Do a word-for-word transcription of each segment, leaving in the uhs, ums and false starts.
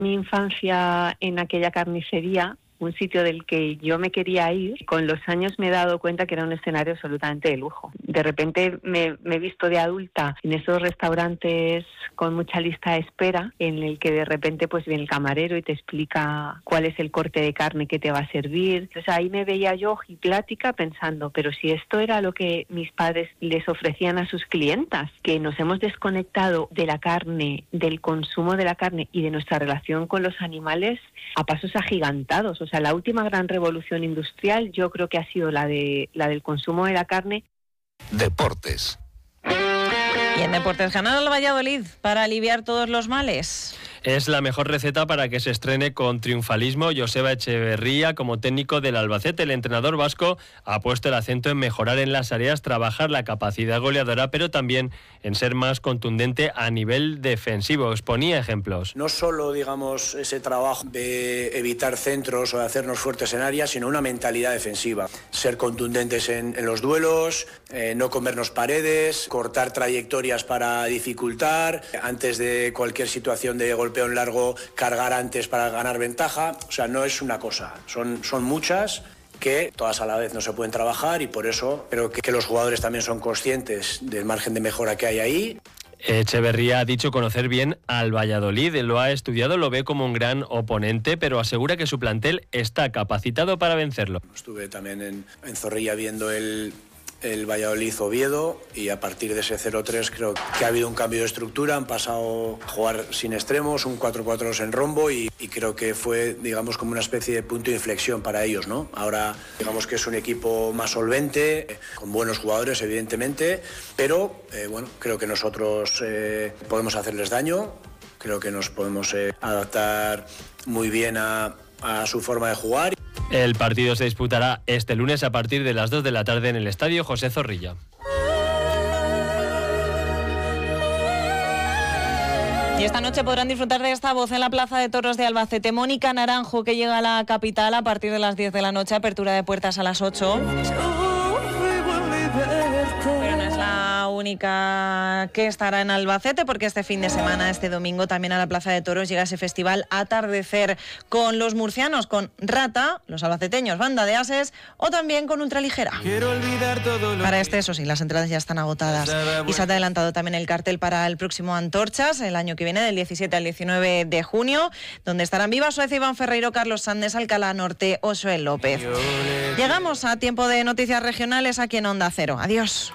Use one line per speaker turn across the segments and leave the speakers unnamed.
Mi infancia en aquella carnicería, un sitio del que yo me quería ir, con los años me he dado cuenta que era un escenario absolutamente de lujo. De repente me, me he visto de adulta en esos restaurantes con mucha lista de espera, en el que de repente pues viene el camarero y te explica cuál es el corte de carne que te va a servir. Entonces ahí me veía yo ojiplática pensando, pero si esto era lo que mis padres les ofrecían a sus clientas, que nos hemos desconectado de la carne, del consumo de la carne y de nuestra relación con los animales a pasos agigantados. O sea, la última gran revolución industrial yo creo que ha sido la de la del consumo de la carne.
Deportes.
Y en Deportes, ganar al Valladolid para aliviar todos los males.
Es la mejor receta para que se estrene con triunfalismo Joseba Echeverría como técnico del Albacete. El entrenador vasco ha puesto el acento en mejorar en las áreas, trabajar la capacidad goleadora, pero también en ser más contundente a nivel defensivo. Exponía ejemplos.
No solo, digamos, ese trabajo de evitar centros o de hacernos fuertes en áreas, sino una mentalidad defensiva. Ser contundentes en, en los duelos, eh, no comernos paredes, cortar trayectorias para dificultar, antes de cualquier situación de golpe golpeo en largo, cargar antes para ganar ventaja. O sea, no es una cosa, son, son muchas que todas a la vez no se pueden trabajar, y por eso creo que, que los jugadores también son conscientes del margen de mejora que hay ahí.
Echeverría ha dicho conocer bien al Valladolid, lo ha estudiado, lo ve como un gran oponente, pero asegura que su plantel está capacitado para vencerlo.
Estuve también en, en Zorrilla viendo el... el Valladolid-Oviedo, y a partir de ese cero tres creo que ha habido un cambio de estructura, han pasado a jugar sin extremos, un cuatro cuatro dos en rombo, y, y creo que fue, digamos, como una especie de punto de inflexión para ellos, ¿no? Ahora, digamos que es un equipo más solvente, con buenos jugadores, evidentemente, pero, eh, bueno, creo que nosotros eh, podemos hacerles daño, creo que nos podemos eh, adaptar muy bien a, a su forma de jugar.
El partido se disputará este lunes a partir de las dos de la tarde en el Estadio José Zorrilla.
Y esta noche podrán disfrutar de esta voz en la Plaza de Toros de Albacete. Mónica Naranjo, que llega a la capital a partir de las diez de la noche, apertura de puertas a las ocho. Pero no es la única que estará en Albacete, porque este fin de semana, este domingo, también a la Plaza de Toros llega ese festival Atardecer con los murcianos, con Rata, los albaceteños, Banda de Ases, o también con Ultraligera. Para este, eso sí, las entradas ya están agotadas. Y se ha adelantado también el cartel para el próximo Antorchas, el año que viene, del diecisiete al diecinueve de junio, donde estarán Viva Suecia, Iván Ferreiro, Carlos Sandes, Alcalá Norte o Joel López. Llegamos a tiempo de noticias regionales aquí en Onda Cero. Adiós.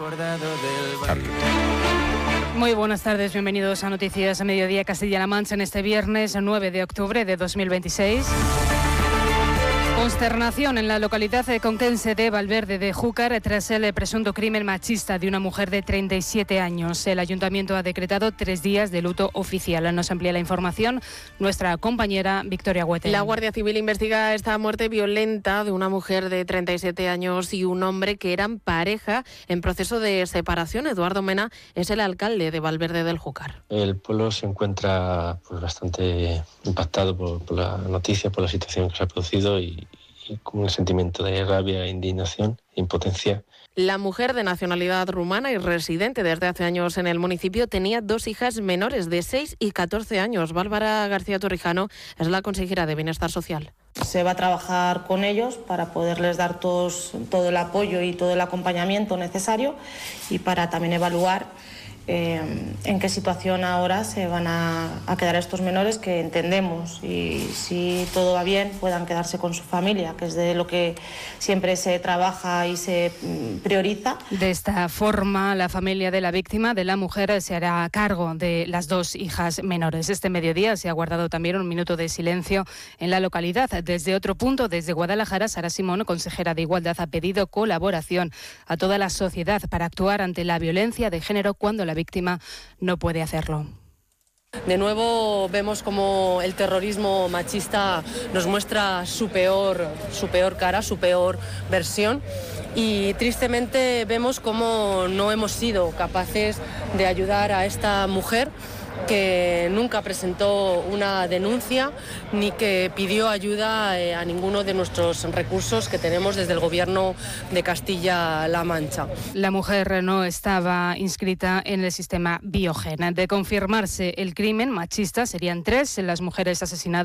Muy buenas tardes, bienvenidos a Noticias a Mediodía Castilla-La Mancha en este viernes nueve de octubre de dos mil veintiséis. Consternación en la localidad conquense de Valverde de Júcar tras el presunto crimen machista de una mujer de treinta y siete años. El ayuntamiento ha decretado tres días de luto oficial. Nos amplía la información nuestra compañera Victoria Huete.
La Guardia Civil investiga esta muerte violenta de una mujer de treinta y siete años y un hombre que eran pareja en proceso de separación. Eduardo Mena es el alcalde de Valverde del Júcar.
El pueblo se encuentra pues, bastante impactado por, por la noticia, por la situación que se ha producido, y y con un sentimiento de rabia, indignación e impotencia.
La mujer, de nacionalidad rumana y residente desde hace años en el municipio, tenía dos hijas menores de seis y catorce años. Bárbara García Torrijano es la consejera de Bienestar Social.
Se va a trabajar con ellos para poderles dar todos, todo el apoyo y todo el acompañamiento necesario, y para también evaluar Eh, en qué situación ahora se van a, a quedar estos menores, que entendemos, y si todo va bien puedan quedarse con su familia, que es de lo que siempre se trabaja y se prioriza.
De esta forma, la familia de la víctima, de la mujer, se hará cargo de las dos hijas menores. Este mediodía se ha guardado también un minuto de silencio en la localidad. Desde otro punto, desde Guadalajara, Sara Simón, consejera de Igualdad, ha pedido colaboración a toda la sociedad para actuar ante la violencia de género cuando la víctima no puede hacerlo.
De nuevo vemos como el terrorismo machista nos muestra su peor, su peor cara, su peor versión, y tristemente vemos como no hemos sido capaces de ayudar a esta mujer
que nunca presentó una denuncia ni que pidió ayuda eh, a ninguno de nuestros recursos que tenemos desde el Gobierno de Castilla-La Mancha.
La mujer no estaba inscrita en el sistema Biogen. De confirmarse el crimen machista, serían tres las mujeres asesinadas